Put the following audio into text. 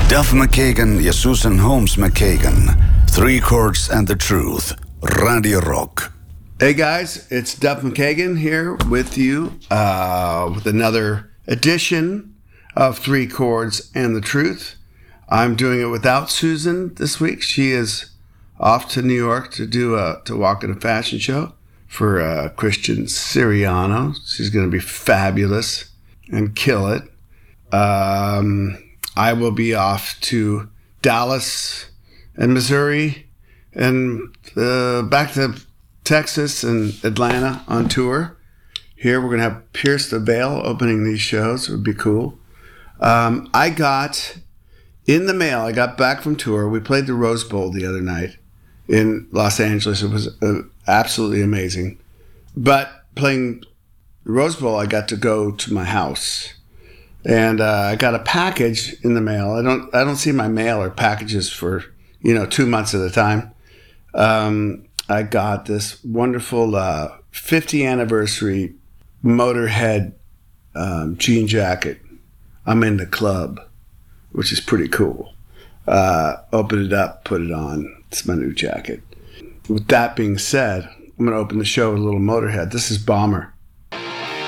Duff McKagan ja Susan Holmes McKagan. Three Chords and the Truth. Radio Rock. Hey guys, it's Duff McKagan here with you with another edition of Three Chords and the Truth. I'm doing it without Susan this week. She is off to New York to walk in a fashion show for Christian Siriano. She's going to be fabulous and kill it. I will be off to Dallas and Missouri and back to Texas and Atlanta on tour. Here we're going to have Pierce the Veil opening these shows. It would be cool. I got in the mail, I got back from tour. We played the Rose Bowl the other night in Los Angeles. It was absolutely amazing. But playing the Rose Bowl, I got to go to my house. And I got a package in the mail. I don't see my mail or packages for 2 months at a time. I got this wonderful 50th anniversary Motorhead jean jacket. I'm in the club, which is pretty cool. Open it up, put it on. It's my new jacket. With that being said, I'm going to open the show with a little Motorhead. This is Bomber.